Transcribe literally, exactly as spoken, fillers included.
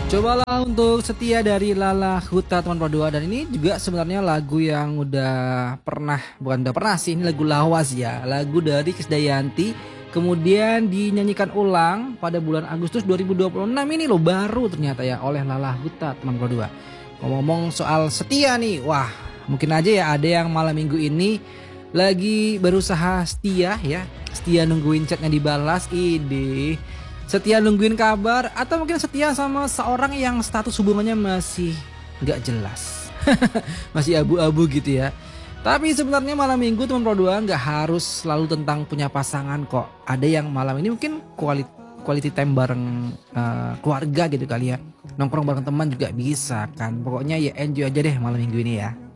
Cobalah untuk setia dari Lala Huta teman berdua, dan ini juga sebenarnya lagu yang udah pernah, bukan udah pernah sih, ini lagu lawas ya, lagu dari Krisdayanti, kemudian dinyanyikan ulang pada bulan Agustus dua ribu dua puluh enam ini loh, baru ternyata ya oleh Lala Huta teman berdua. Ngomong-ngomong soal setia nih, wah mungkin aja ya ada yang malam minggu ini lagi berusaha setia ya, setia nungguin chatnya dibalas, ide setia nungguin kabar, atau mungkin setia sama seorang yang status hubungannya masih nggak jelas, masih abu-abu gitu ya. Tapi sebenarnya malam minggu teman Pro dua nggak harus selalu tentang punya pasangan kok. Ada yang malam ini mungkin quality, quality time bareng uh, keluarga gitu kali ya. Nongkrong bareng teman juga bisa kan. Pokoknya ya enjoy aja deh malam minggu ini ya.